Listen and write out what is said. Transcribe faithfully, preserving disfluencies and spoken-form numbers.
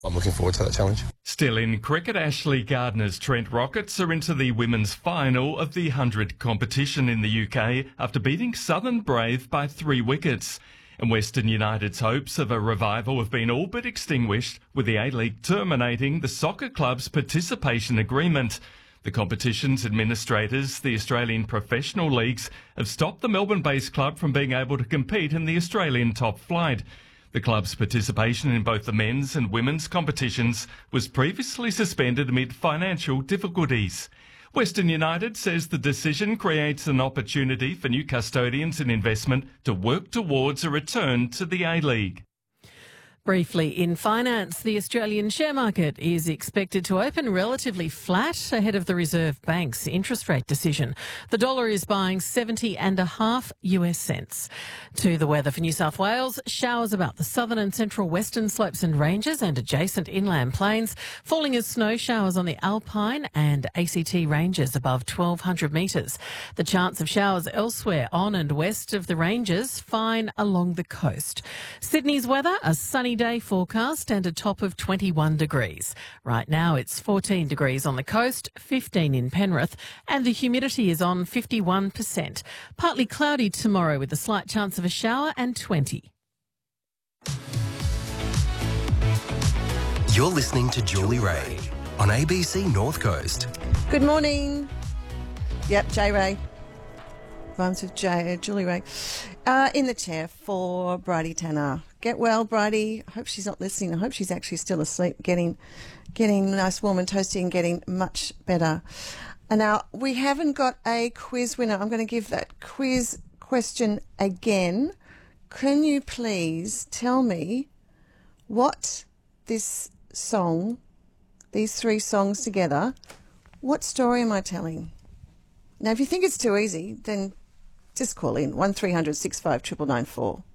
I'm looking forward to that challenge. Still in cricket, Ashley Gardner's Trent Rockets are into the women's final of the one hundred competition in the U K after beating Southern Brave by three wickets. And Western United's hopes of a revival have been all but extinguished, with the A-League terminating the soccer club's participation agreement. The competition's administrators, the Australian professional leagues, have stopped the Melbourne-based club from being able to compete in the Australian top flight. The club's participation in both the men's and women's competitions was previously suspended amid financial difficulties. Western United says the decision creates an opportunity for new custodians and investment to work towards a return to the A-League. Briefly, in finance, the Australian share market is expected to open relatively flat ahead of the Reserve Bank's interest rate decision. The dollar is buying seventy and a half US cents. To the weather for New South Wales, showers about the southern and central western slopes and ranges and adjacent inland plains, falling as snow showers on the Alpine and A C T ranges above twelve hundred metres. The chance of showers elsewhere on and west of the ranges, fine along the coast. Sydney's weather, a sunny day forecast and a top of twenty-one degrees. Right now it's fourteen degrees on the coast, fifteen in Penrith, and the humidity is on fifty-one percent. Partly cloudy tomorrow with a slight chance of a shower and twenty. You're listening to Julie Ray on A B C North Coast. Good morning. Yep, J Ray. Rhymes with J, Julie Ray. Uh, in the chair for Bridie Tanner. Get well, Bridie. I hope she's not listening. I hope she's actually still asleep, getting getting nice, warm and toasty and getting much better. And now, we haven't got a quiz winner. I'm going to give that quiz question again. Can you please tell me what this song, these three songs together, what story am I telling? Now, if you think it's too easy, then just call in one three hundred six five nine nine nine four.